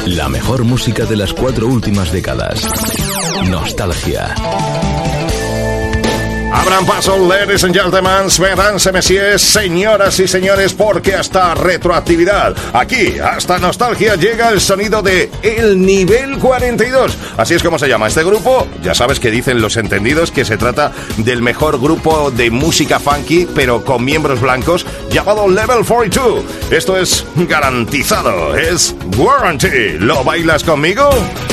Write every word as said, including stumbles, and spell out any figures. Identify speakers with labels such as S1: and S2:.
S1: La mejor música de las cuatro últimas décadas. Nostalgia.
S2: Abran paso, ladies and gentlemen, mesdames et messieurs, señoras y señores, porque hasta retroactividad, aquí, hasta nostalgia, llega el sonido de El Nivel cuarenta y dos. Así es como se llama este grupo. Ya sabes que dicen los entendidos que se trata del mejor grupo de música funky, pero con miembros blancos, llamado Level cuarenta y dos. Esto es garantizado, es Warranty. ¿Lo bailas conmigo?